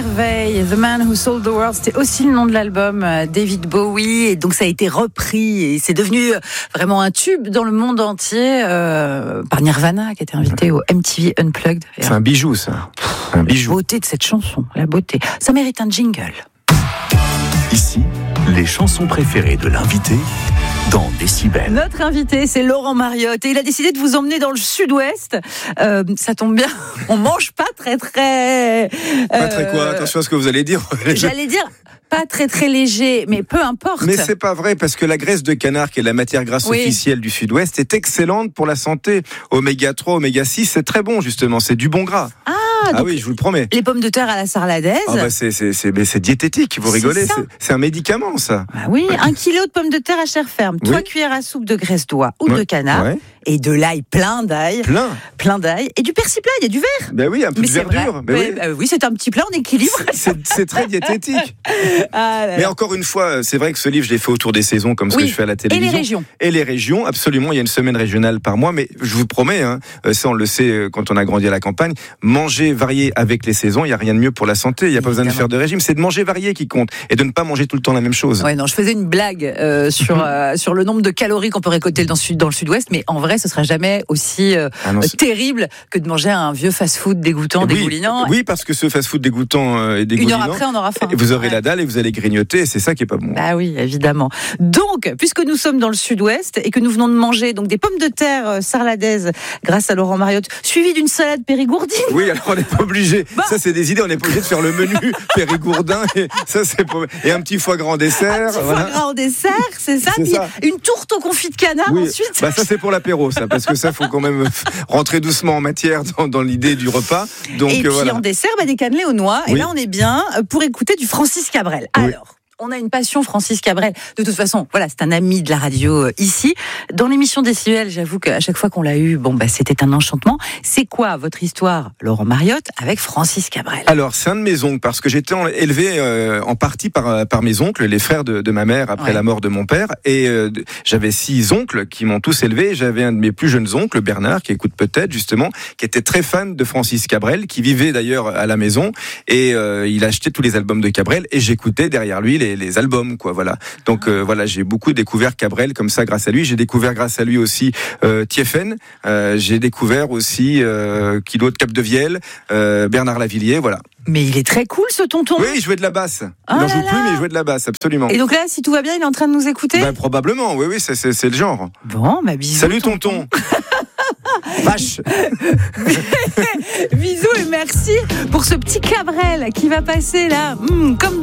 merveille. The Man Who Sold the World, c'était aussi le nom de l'album David Bowie. Et donc ça a été repris et c'est devenu vraiment un tube dans le monde entier par Nirvana qui était invité au MTV Unplugged. C'est un bijou, ça. Un bijou. La beauté de cette chanson, la beauté. Ça mérite un jingle. Ici, les chansons préférées de l'invité dans Décibel. Notre invité, c'est Laurent Mariotte et il a décidé de vous emmener dans le sud-ouest. Ça tombe bien, on mange pas très... Pas très quoi ? Attention à ce que vous allez dire. J'allais dire... pas très léger, mais peu importe. Mais c'est pas vrai, parce que la graisse de canard, qui est la matière grasse officielle du Sud-Ouest, est excellente pour la santé. Oméga 3, Oméga 6, c'est très bon, justement. C'est du bon gras. Ah oui, je vous le promets. Les pommes de terre à la sarladaise. C'est diététique, vous rigolez. C'est un médicament, ça. Bah oui, 1 kilo de pommes de terre à chair ferme, 3 cuillères à soupe de graisse d'oie ou de canard, et de l'ail, plein d'ail. Plein d'ail. Et du persil plat, il y a du vert. Ben oui, un peu de verdure. Oui, c'est un petit plat en équilibre. C'est très diététique. Mais encore une fois, c'est vrai que ce livre, je l'ai fait autour des saisons, comme ce que je fais à la télévision. Et les régions, absolument. Il y a une semaine régionale par mois, mais je vous promets, ça on le sait quand on a grandi à la campagne, manger varié avec les saisons, il n'y a rien de mieux pour la santé. Il n'y a pas besoin de faire de régime. C'est de manger varié qui compte et de ne pas manger tout le temps la même chose. Ouais, non, je faisais une blague sur le nombre de calories qu'on peut récolter dans le sud-ouest, mais en vrai, ce sera jamais aussi terrible que de manger un vieux fast-food dégoûtant, dégoulinant. Oui, parce que ce fast-food dégoûtant et dégoulinant. 1 heure après, on aura faim. Vous aurez la dalle et vous allez grignoter, et c'est ça qui est pas bon. Bah oui, évidemment. Donc, puisque nous sommes dans le sud-ouest et que nous venons de manger donc des pommes de terre sarladaises grâce à Laurent Mariotte, suivi d'une salade périgourdine. Oui, alors on n'est pas obligé. Ça, c'est des idées. On n'est pas obligé de faire le menu périgourdin. Et un petit foie gras en dessert. Foie gras en dessert, c'est ça. Puis une tourte au confit de canard ensuite. Ça, c'est pour l'apéro, ça, parce que ça, faut quand même rentrer doucement en matière dans l'idée du repas. Donc, et puis en dessert, des cannelés aux noix. Et là, on est bien pour écouter du Francis Cabrel. Alors. On a une passion, Francis Cabrel. De toute façon, voilà, c'est un ami de la radio ici. Dans l'émission Décibel, j'avoue qu'à chaque fois qu'on l'a eu, c'était un enchantement. C'est quoi votre histoire, Laurent Mariotte, avec Francis Cabrel ? Alors, c'est un de mes oncles, parce que j'étais élevé en partie par mes oncles, les frères de ma mère après la mort de mon père. Et j'avais 6 oncles qui m'ont tous élevé. J'avais un de mes plus jeunes oncles, Bernard, qui écoute peut-être justement, qui était très fan de Francis Cabrel, qui vivait d'ailleurs à la maison. Et il achetait tous les albums de Cabrel et j'écoutais derrière lui les albums, quoi, voilà. Donc j'ai beaucoup découvert Cabrel comme ça grâce à lui. J'ai découvert grâce à lui aussi Thiéphène. J'ai découvert aussi Kilo de Capdevielle, Bernard Lavilliers, voilà. Mais il est très cool, ce tonton. Oui, il jouait de la basse. Il n'en joue plus, mais il jouait de la basse, absolument. Et donc là, si tout va bien, il est en train de nous écouter ? Probablement, oui, c'est le genre. Bon, bisous. Salut, tonton. Vache. Bisous et merci pour ce petit Cabrel qui va passer là, comme dans